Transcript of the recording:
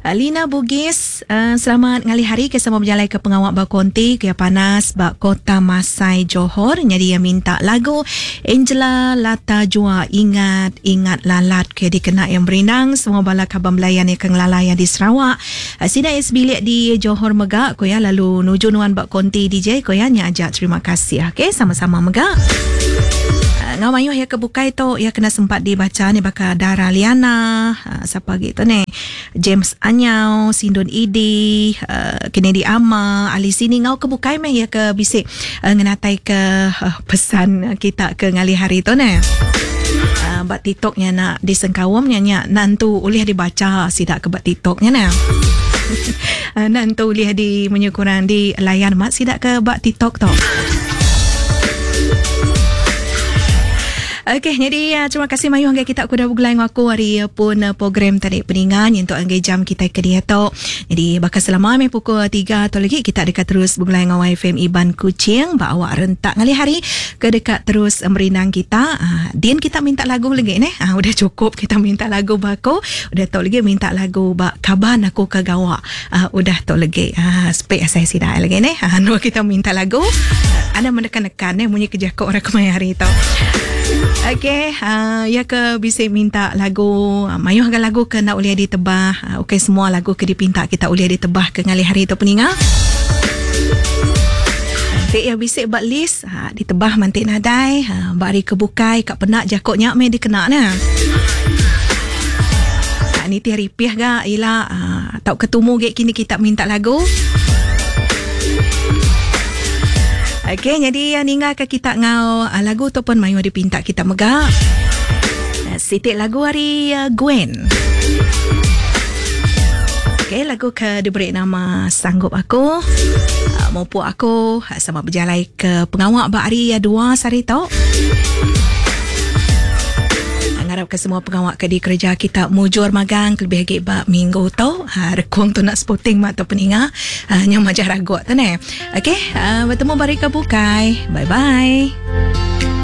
Lina Bugis, selamat ngali hari ke sama berjalan ke pengawak Bakonti ke panas bak Kota Masai Johor. Jadi yang minta lagu Angela Lata Jua Ingat Lalat ke dikena yang berinang semua bala khabar melayan yang kengelalaya di Sarawak. Sida es bilik di Johor Megak ko ya, lalu nuju nuan bak Konti DJ ko ya nya ajak terima kasih. Okey, sama-sama Megak. Ngau mayuh ya kebukai tu ya kena sempat dibaca ni bakal Dara Liana, siapa gitu ni, James Anyau, Sindun Idi, Kennedy Ama, Ali sini ngau kebukai meh ya ke bisik ngenatai ke pesan kita ke ngali hari tu ni. Bat TikToknya nak disengkawamnya nya nantu ulih dibaca sidak ke bat TikToknya ni. Nantu ulih di menyukuran di layan mak sidak ke bat TikTok tu. Okey, jadi terima kasih Mayu hangga kita kuda bergulai dengan aku hari pun program tadi peningan untuk anggai jam kita ke dia tu. Jadi bakal selama pukul 3 atau lagi kita dekat terus bergulai dengan YFM Iban Kuching bawa rentak ngali hari ke dekat terus merinang kita. Din kita minta lagu lagi ni. Udah cukup kita minta lagu bako. Udah tak lagi minta lagu bak kaban aku ke gawa. Udah tak lagi. Spek saya sidah lagi ni. No kita minta lagu. Ada mendekan-dekan bunyi kejakok orang kemai hari tu. Okey, ya ke bisa minta lagu mayuh harga lagu ke nak uliah ditebah. Okey, semua lagu ke dipinta kita uliah ditebah ke ngali hari tu peninga. Nanti ya bisa buat list ditebah mantik nadai, bari kebukai kat penak jakoknya me dikena na. Ni ti hari piah ga ialah tak ketemu gek kini kita minta lagu. Okey, jadi ninggal ke kita ngau lagu ataupun mayu dipinta kita megak. Sitik lagu hari Gwen. Okey, lagu ke diberi nama Sanggup Aku. Mampu aku sama berjalan ke pengawak bak hari 2 hari tu. Harap ke semua pengawak ke di kerja kita mujur magang lebih lagi bak minggu tu. Rekong tu nak sporting mak tu peninga. Nyam majah ragut tu ni. Okey, bertemu bari ke bukai. Bye-bye.